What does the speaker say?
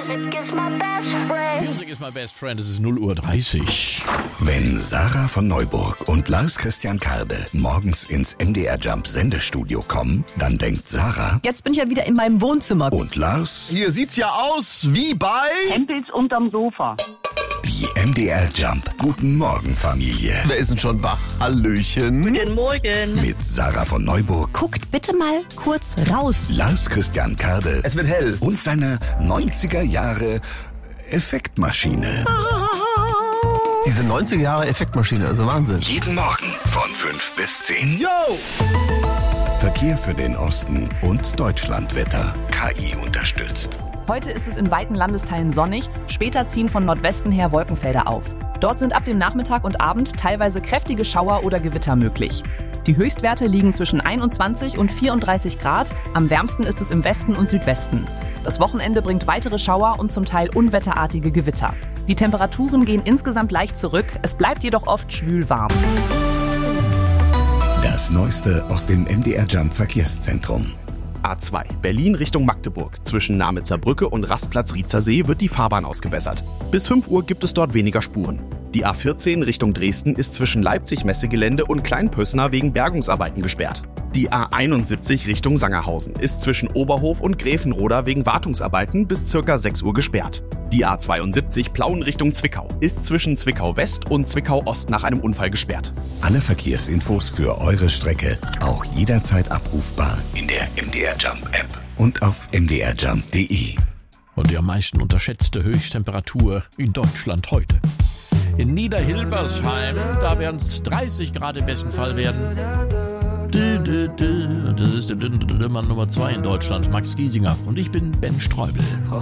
Music is my best friend. Music is my best friend. Es ist 0:30 Uhr. Wenn Sarah von Neuburg und Lars Christian Karde morgens ins MDR Jump Sendestudio kommen, dann denkt Sarah Jetzt bin ich ja wieder in meinem Wohnzimmer. und Lars, Hier sieht's ja aus wie bei... Hempels unterm Sofa. die MDR Jump Guten Morgen Familie. Wer ist denn schon wach? Hallöchen. Guten Morgen. Mit Sarah von Neuburg, Guckt bitte mal kurz raus. Lars Christian Karde Es wird hell. und seiner 90er Jahre Effektmaschine. Diese 90er Jahre Effektmaschine, also Wahnsinn. Jeden Morgen von 5 bis 10. Yo! Verkehr für den Osten und Deutschlandwetter. KI unterstützt. Heute ist es in weiten Landesteilen sonnig, später ziehen von Nordwesten her Wolkenfelder auf. Dort sind ab dem Nachmittag und Abend teilweise kräftige Schauer oder Gewitter möglich. Die Höchstwerte liegen zwischen 21 und 34 Grad, am wärmsten ist es im Westen und Südwesten. Das Wochenende bringt weitere Schauer und zum Teil unwetterartige Gewitter. Die Temperaturen gehen insgesamt leicht zurück, es bleibt jedoch oft schwül warm. Das Neueste aus dem MDR Jump Verkehrszentrum. A2 Berlin Richtung Magdeburg. Zwischen Namitzer Brücke und Rastplatz Riezersee wird die Fahrbahn ausgebessert. Bis 5 Uhr gibt es dort weniger Spuren. Die A14 Richtung Dresden ist zwischen Leipzig-Messegelände und Kleinpössner wegen Bergungsarbeiten gesperrt. Die A71 Richtung Sangerhausen ist zwischen Oberhof und Gräfenroda wegen Wartungsarbeiten bis ca. 6 Uhr gesperrt. Die A72 Plauen Richtung Zwickau ist zwischen Zwickau West und Zwickau Ost nach einem Unfall gesperrt. Alle Verkehrsinfos für eure Strecke auch jederzeit abrufbar in der MDR Jump App und auf mdrjump.de. Und die am meisten unterschätzte Höchsttemperatur in Deutschland heute. In Niederhilbersheim, da werden es 30 Grad im besten Fall werden. Das ist der Mann Nummer 2 in Deutschland, Max Giesinger. Und ich bin Ben Streubel.